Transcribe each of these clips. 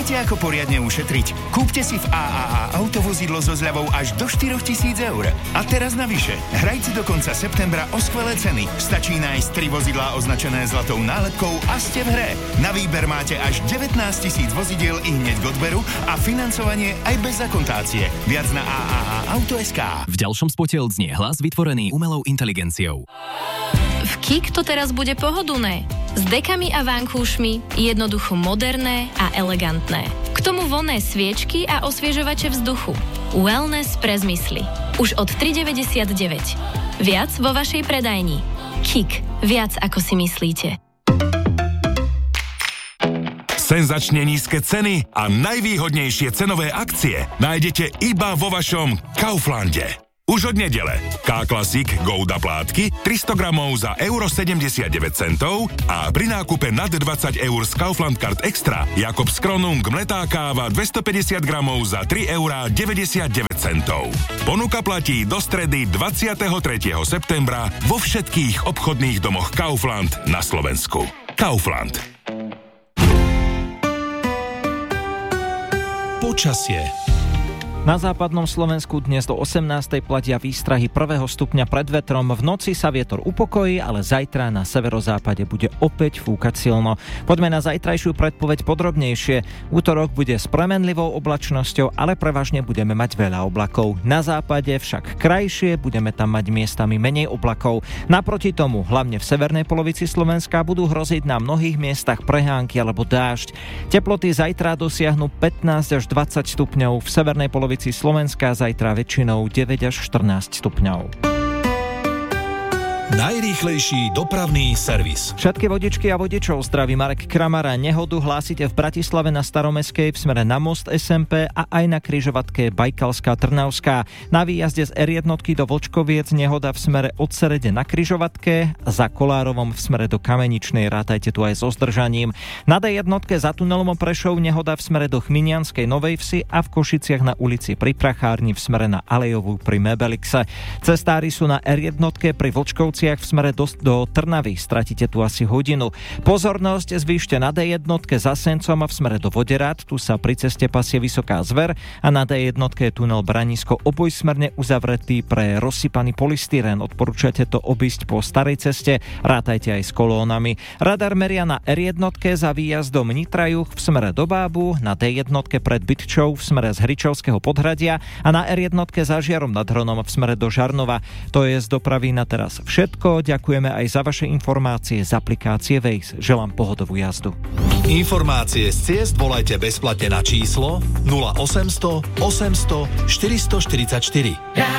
Viete, ako poriadne ušetriť? Kúpte si v AAA autovozidlo so zľavou až do 4 000 eur. A teraz navyše, hrajte do konca septembra o skvelé ceny. Stačí nájsť 3 vozidlá označené zlatou nálepkou a ste v hre. Na výber máte až 19 000 vozidiel i hneď k odberu a financovanie aj bez akontácie. Viac na AAA-auto.sk. V ďalšom spote odznie hlas vytvorený umelou inteligenciou. V KIK to teraz bude pohodlné. S dekami a vankúšmi, jednoducho moderné a elegantné. K tomu vonné sviečky a osviežovače vzduchu. Wellness pre zmysly. Už od 3,99. Viac vo vašej predajni. KIK. Viac ako si myslíte. Senzačne nízke ceny a najvýhodnejšie cenové akcie nájdete iba vo vašom Kauflande. Už od nedele. K-Classic Gouda plátky 300 gramov za €79 a pri nákupe nad 20 eur z Kaufland Card Extra Jakobs Kronung mletá káva 250 gramov za €3,99. Ponuka platí do stredy 23. septembra vo všetkých obchodných domoch Kaufland na Slovensku. Kaufland. Počasie. Na západnom Slovensku dnes do 18. platia výstrahy 1. stupňa pred vetrom. V noci sa vietor upokojí, ale zajtra na severozápade bude opäť fúkať silno. Poďme na zajtrajšiu predpoveď podrobnejšie. Útorok bude s premenlivou oblačnosťou, ale prevažne budeme mať veľa oblakov. Na západe však krajšie, budeme tam mať miestami menej oblakov. Naproti tomu, hlavne v severnej polovici Slovenska, budú hroziť na mnohých miestach prehánky alebo dážď. Teploty zajtra dosiahnu 15 až 20 stupňov, v severnej polovici Slovenska zajtra väčšinou 9 až 14 stupňov. Najrýchlejší dopravný servis. Všetky vodičky a vodičov zdraví Marek Kramara. Nehodu hlásite v Bratislave na Staromestskej v smere na most SMP a aj na križovatke Bajkalská Trnavská. Na výjazde z R1 do Vlčkoviec nehoda v smere od Serede na križovatke, za Kolárovom v smere do Kameničnej, rátajte tu aj so zdržaním. Na D1 za tunelom Prešov nehoda v smere do Chminianskej Novej Vsi a v Košiciach na ulici pri Prachárni v smere na Alejovú pri Mebelixe. Cestári sú na R1 pri Vlčkovci v smere do Trnavy. Stratíte tu asi hodinu. Pozornosť zvýšte na D1 za Sencom a v smere do Voderát. Tu sa pri ceste pasie Vysoká Zver a na D1 je tunel Branisko obojsmerne uzavretý pre rozsypaný polystyrén. Odporúčate to obísť po starej ceste. Rátajte aj s kolónami. Radar meria na R1 za výjazdom Nitra Juh v smere do Bábu, na D1 pred Bytčou v smere z Hričovského podhradia a na R1 za Žiarom nad Hronom v smere do Žarnova. To je z dopravy na teraz všetko. Ďakujeme aj za vaše informácie z aplikácie Waze. Želám pohodovú jazdu. Informácie z ciest volajte bezplatne na číslo 0800 800 444.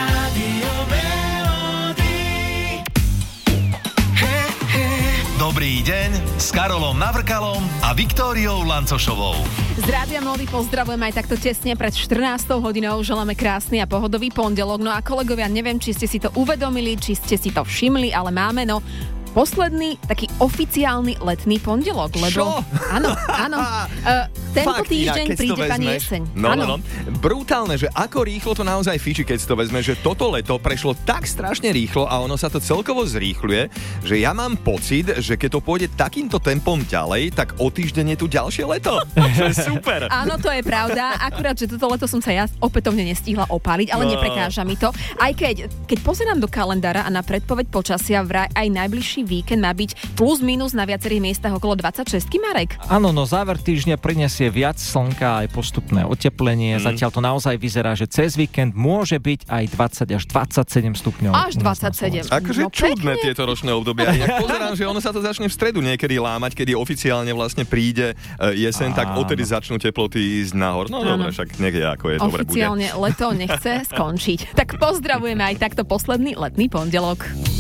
Dobrý deň s Karolom Navrkalom a Viktóriou Lancošovou. Z Rádia Melody pozdravujeme aj takto tesne pred 14 hodinou. Želáme krásny a pohodový pondelok. No a kolegovia, neviem, či ste si to uvedomili, či ste si to všimli, ale máme posledný taký oficiálny letný pondelok. Lebo, čo? Áno. Tento týždeň príde pani jeseň. No. Brutálne, že ako rýchlo to naozaj fičí, keď si to vezme, že toto leto prešlo tak strašne rýchlo a ono sa to celkovo zrýchľuje, že ja mám pocit, že keď to pôjde takýmto tempom ďalej, tak o týždeň je tu ďalšie leto. To je super. Áno, to je pravda. Akurát, že toto leto som sa ja opätovne nestíhla opáliť, ale neprekáža mi to. Aj keď pozerám do kalendára a na predpoveď počasia, vraj aj najbližší víkend má byť plus minus na viacerých miestach okolo 26, Marek. Áno, záver týždňa prinesie viac slnka aj postupné oteplenie. Zatiaľ to naozaj vyzerá, že cez víkend môže byť aj 20 až 27 stupňov. Až 27. Akože čudné tieto ročné obdobia. Ja pozerám, že ono sa to začne v stredu niekedy lámať, kedy oficiálne vlastne príde jeseň, tak odtedy začnú teploty ísť nahor. No dobre, však nech je ako je, dobre bude. Oficiálne leto nechce skončiť. Tak pozdravujeme aj takto posledný letný pondelok.